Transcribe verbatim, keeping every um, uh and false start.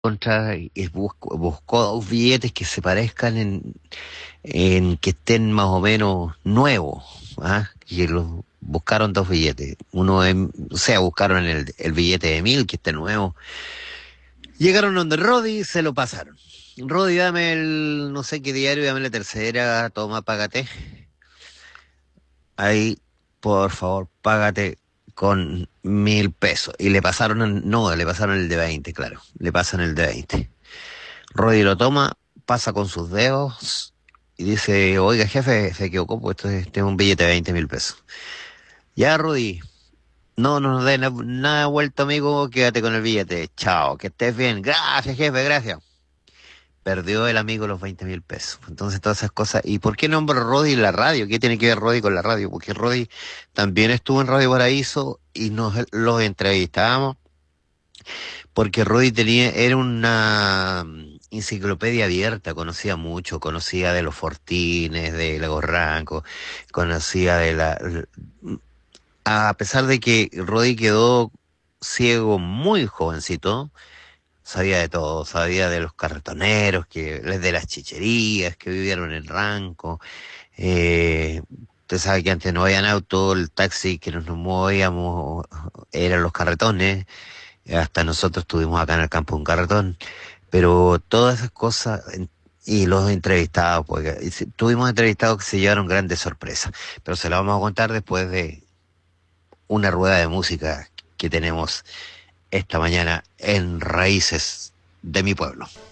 contra y y buscó, buscó billetes que se parezcan en, en que estén más o menos nuevos, ¿ah? Y los buscaron dos billetes, uno en, o sea, buscaron el, el billete de mil que esté nuevo. Llegaron donde Rodi, se lo pasaron. Rodi, dame el, no sé qué diario, dame la tercera, toma, págate. Ahí, por favor, págate con mil pesos. Y le pasaron, el- no, le pasaron el de veinte, claro. Le pasan el de veinte. Roddy lo toma, pasa con sus dedos y dice, oiga jefe, se equivocó, pues esto es, este es un billete de veinte mil pesos. Ya, Rudy, no no nos dé na- nada vuelto, amigo, quédate con el billete. Chao, que estés bien. Gracias, jefe, gracias. Perdió el amigo los veinte mil pesos. Entonces, todas esas cosas. ¿Y por qué nombro Roddy la radio? ¿Qué tiene que ver Roddy con la radio? Porque Roddy también estuvo en Radio Paraíso y nos los entrevistábamos porque Roddy tenía, era una mm, enciclopedia abierta, conocía mucho, conocía de los Fortines, de Lagos Ranco, conocía de la... A pesar de que Roddy quedó ciego muy jovencito, sabía de todo, sabía de los carretoneros, que, de las chicherías que vivieron en Ranco. Eh, usted sabe que antes no habían auto, el taxi que nos, nos movíamos eran los carretones. Hasta nosotros estuvimos acá en el campo un carretón, pero todas esas cosas en- y los entrevistados, porque y si- tuvimos entrevistados que se llevaron grandes sorpresas, pero se las vamos a contar después de una rueda de música que tenemos esta mañana en Raíces de mi pueblo.